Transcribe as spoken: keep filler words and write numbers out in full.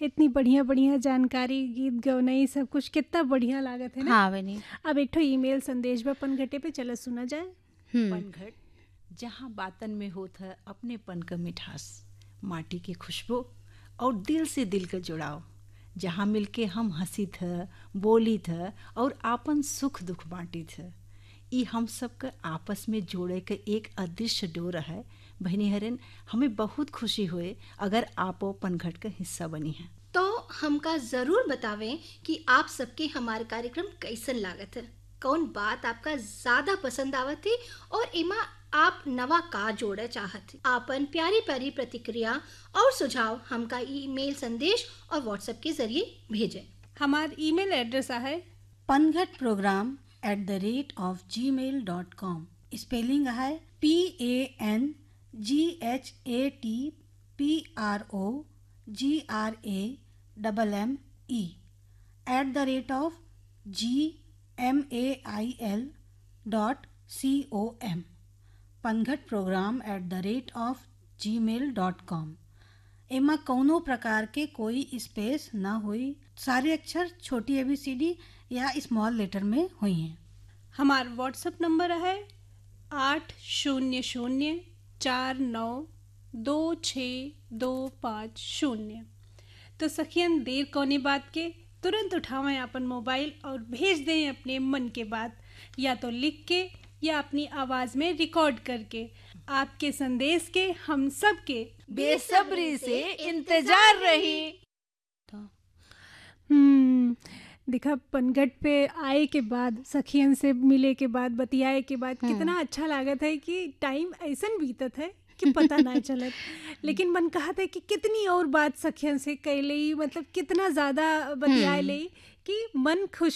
इतनी बढ़िया बढ़िया जानकारी, गीत गौनई सब कुछ कितना बढ़िया लागत है ना। हाँ बनी। अब एक ठो ईमेल संदेश बा पनघटे पे, चलो सुना जाए। हम्म पनघट जहाँ बातन में होत है अपनेपन का मिठास, माटी की खुशबू और दिल से दिल का जुड़ाव, जहाँ मिलके हम हंसी थ, बोली थ और आपन सुख दुख बांटी थ। ई हम सब का आपस में जोड़े के एक अदृश्य डोर है। बहनी हरन, हमें बहुत खुशी हुए अगर आपो पनघट का हिस्सा बनी है। तो हमका जरूर बतावें कि आप सबके हमारे कार्यक्रम कैसन लागत है, कौन बात आपका ज्यादा पसंद आवत है और इमा आप नवा का जोड़े चाहत है। आपन प्यारी प्यारी प्रतिक्रिया और सुझाव हमका ईमेल संदेश और व्हाट्सएप के जरिए भेजें। हमार ईमेल एड्रेस है पनघट programme at the rate of जी मेल डॉट कॉम। स्पेलिंग है P A N G H A T P R O जी R A double M E at the rate of G M A I L dot C O M. पनघट programme at the rate of जी मेल dot com. एमा कौनो प्रकार के कोई space ना हुई, सारे अक्षर छोटी ए बी सी डी या स्मॉल लेटर में हुई हैं। हमार व्हाट्सएप नंबर है आठ शून्य शून्य चार नौ दो छः दो पाँच शून्य। तो सखियन, देर कौने बात के, तुरंत उठावें अपन मोबाइल और भेज दें अपने मन के बात, या तो लिख के या अपनी आवाज़ में रिकॉर्ड करके। आपके संदेश के हम सब के बेसब्री से इंतजार रही। हम्म देखा, पनघट पे आए के बाद, सखियन से मिले के बाद, बतियाए के बाद कितना अच्छा लागत है कि टाइम ऐसन बीतत है कि पता ना चलत। लेकिन मन कहा था कि कितनी और बात सखियन से कैले, मतलब कितना ज़्यादा बतियाए ले कि मन खुश